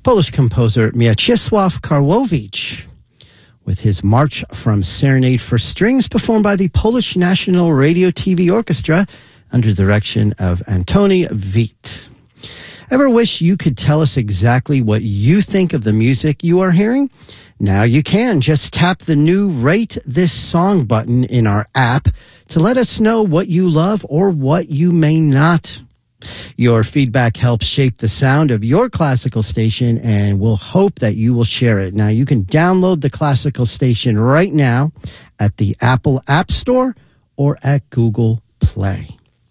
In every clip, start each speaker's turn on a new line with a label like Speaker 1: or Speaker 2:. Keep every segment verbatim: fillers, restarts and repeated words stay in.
Speaker 1: Polish composer Mieczysław Karłowicz with his March from Serenade for Strings, performed by the Polish National Radio T V Orchestra under the direction of Antoni Veit. Ever wish you could tell us exactly what you think of the music you are hearing? Now you can. Just tap the new Rate This Song button in our app to let us know what you love or what you may not. Your feedback helps shape the sound of your classical station, and we'll hope that you will share it. Now, you can download the classical station right now at the Apple App Store or at Google Play.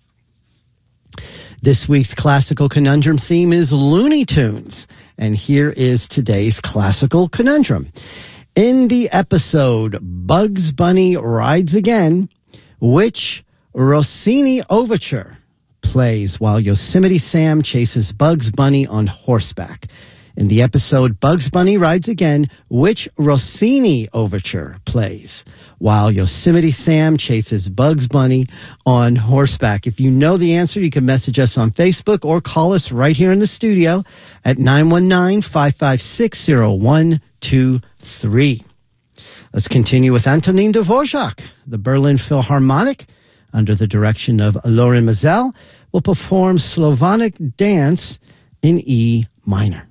Speaker 1: This week's Classical Conundrum theme is Looney Tunes, and here is today's Classical Conundrum. In the episode Bugs Bunny Rides Again, which Rossini overture plays while Yosemite Sam chases Bugs Bunny on horseback? In the episode Bugs Bunny Rides Again, which Rossini overture plays while Yosemite Sam chases Bugs Bunny on horseback? If you know the answer, you can message us on Facebook or call us right here in the studio at nine one nine, five five six, zero one two three. Let's continue with Antonin Dvorak. The Berlin Philharmonic, under the direction of Lorin Maazel, will perform Slavonic Dance in E minor.